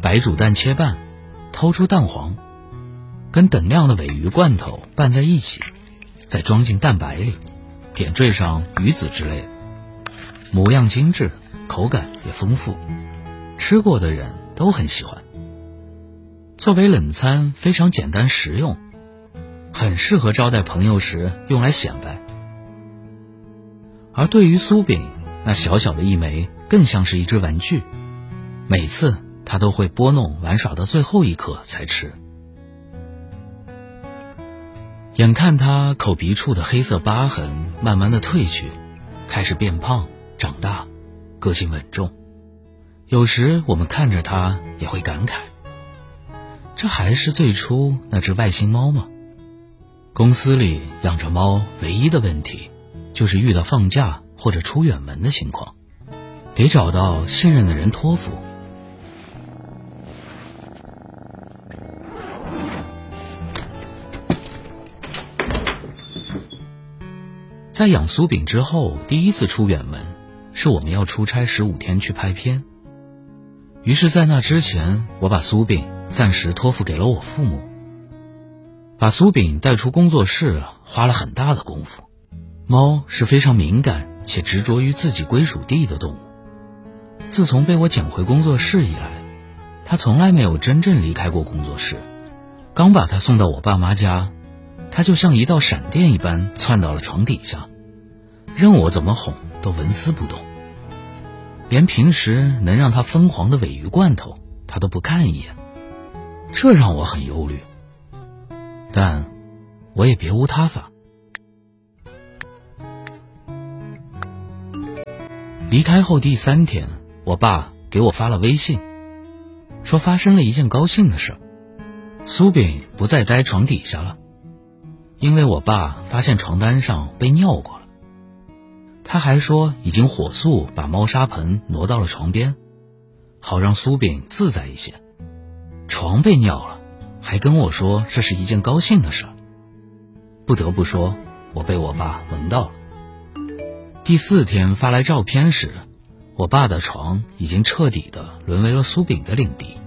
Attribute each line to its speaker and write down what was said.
Speaker 1: 白煮蛋切半，掏出蛋黄，跟等量的鲔鱼罐头拌在一起，再装进蛋白里，点缀上鱼子之类的，模样精致，口感也丰富，吃过的人都很喜欢。作为冷餐非常简单实用，很适合招待朋友时用来显摆。而对于酥饼，那小小的一枚更像是一只玩具，每次他都会拨弄玩耍到最后一刻才吃。眼看他口鼻处的黑色疤痕慢慢的褪去，开始变胖长大，个性稳重。有时我们看着他也会感慨，这还是最初那只外星猫吗？公司里养着猫唯一的问题就是遇到放假或者出远门的情况，得找到信任的人托付。在养酥饼之后，第一次出远门是我们要出差15天去拍片。于是在那之前，我把酥饼暂时托付给了我父母。把酥饼带出工作室花了很大的功夫。猫是非常敏感且执着于自己归属地的动物。自从被我捡回工作室以来，它从来没有真正离开过工作室。刚把它送到我爸妈家，它就像一道闪电一般窜到了床底下，任我怎么哄都纹丝不动。连平时能让它分黄的鲔鱼罐头它都不看一眼，这让我很忧虑，但我也别无他法。离开后第3天，我爸给我发了微信，说发生了一件高兴的事，酥饼不再待床底下了，因为我爸发现床单上被尿过了。他还说已经火速把猫砂盆挪到了床边，好让酥饼自在一些。床被尿了，还跟我说这是一件高兴的事。不得不说，我被我爸萌到了。第4天发来照片时，我爸的床已经彻底的沦为了酥饼的领地。